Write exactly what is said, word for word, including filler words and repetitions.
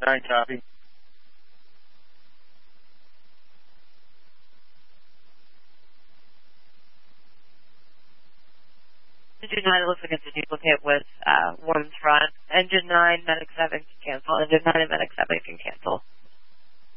nine, copy. Engine nine, it looks like it's a duplicate with uh, Worms front. Engine nine, Medic seven can cancel. Engine nine and Medic seven can cancel.